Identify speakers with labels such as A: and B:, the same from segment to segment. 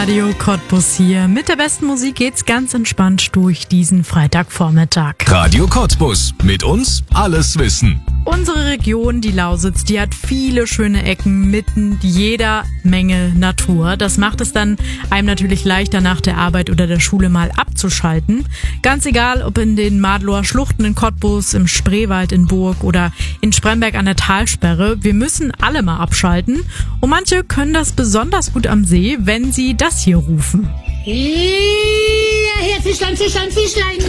A: Radio Cottbus hier. Mit der besten Musik geht's ganz entspannt durch diesen Freitagvormittag.
B: Radio Cottbus. Mit uns alles wissen.
A: Unsere Region, die Lausitz, die hat viele schöne Ecken mitten jeder Menge Natur. Das macht es dann einem natürlich leichter, nach der Arbeit oder der Schule mal abzuschalten. Ganz egal, ob in den Madloer Schluchten in Cottbus, im Spreewald in Burg oder in Spremberg an der Talsperre. Wir müssen alle mal abschalten. Und manche können das besonders gut am See, wenn sie das hier rufen.
C: Hierher, Fischlein, Fischlein, Fischlein.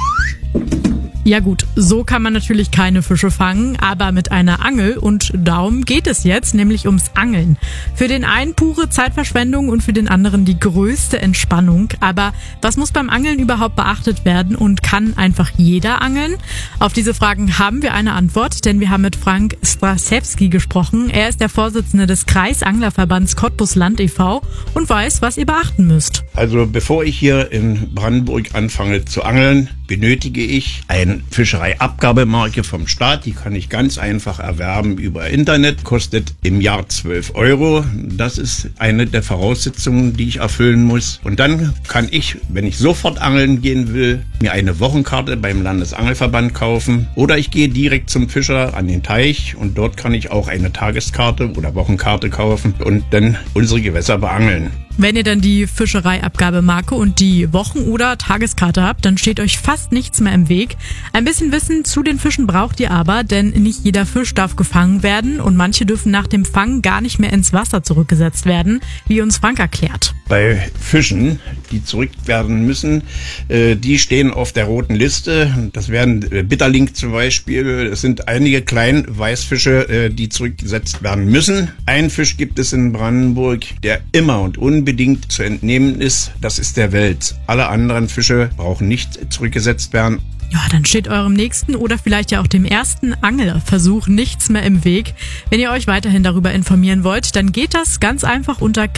A: Ja gut, so kann man natürlich keine Fische fangen, aber mit einer Angel, und darum geht es jetzt, nämlich ums Angeln. Für den einen pure Zeitverschwendung und für den anderen die größte Entspannung. Aber was muss beim Angeln überhaupt beachtet werden und kann einfach jeder angeln? Auf diese Fragen haben wir eine Antwort, denn wir haben mit Frank Straszewski gesprochen. Er ist der Vorsitzende des Kreisanglerverbands Cottbus-Land e.V. und weiß, was ihr beachten müsst.
D: Also bevor ich hier in Brandenburg anfange zu angeln, benötige ich eine Fischereiabgabemarke vom Staat. Die kann ich ganz einfach erwerben über Internet, kostet im Jahr 12 €. Das ist eine der Voraussetzungen, die ich erfüllen muss. Und dann kann ich, wenn ich sofort angeln gehen will, mir eine Wochenkarte beim Landesangelverband kaufen. Oder ich gehe direkt zum Fischer an den Teich und dort kann ich auch eine Tageskarte oder Wochenkarte kaufen und dann unsere Gewässer beangeln.
A: Wenn ihr dann die Fischereiabgabemarke und die Wochen- oder Tageskarte habt, dann steht euch fast nichts mehr im Weg. Ein bisschen Wissen zu den Fischen braucht ihr aber, denn nicht jeder Fisch darf gefangen werden und manche dürfen nach dem Fang gar nicht mehr ins Wasser zurückgesetzt werden, wie uns Frank erklärt.
D: Bei Fischen, die zurück werden müssen, die stehen auf der roten Liste. Das wären Bitterling zum Beispiel. Es sind einige kleine Weißfische, die zurückgesetzt werden müssen. Ein Fisch gibt es in Brandenburg, der immer und unbedingt zu entnehmen ist. Das ist der Wels. Alle anderen Fische brauchen nicht zurückgesetzt werden.
A: Ja, dann steht eurem nächsten oder vielleicht ja auch dem ersten Angelversuch nichts mehr im Weg. Wenn ihr euch weiterhin darüber informieren wollt, dann geht das ganz einfach unter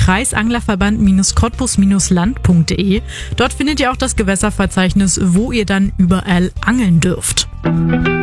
A: kreisanglerverband-cottbus-land.de. Dort findet ihr auch das Gewässerverzeichnis, wo ihr dann überall angeln dürft.